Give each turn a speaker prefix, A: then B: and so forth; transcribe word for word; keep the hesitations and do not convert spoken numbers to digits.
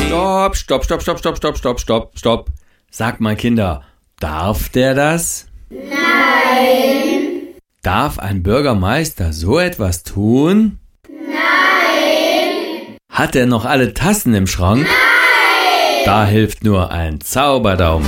A: Stopp, stopp, stopp, stopp, stopp, stopp, stopp, stopp, stopp. Sag mal, Kinder, darf der das?
B: Nein.
A: Darf ein Bürgermeister so etwas tun?
B: Nein.
A: Hat er noch alle Tassen im Schrank?
B: Nein.
A: Da hilft nur ein Zauberdaumen.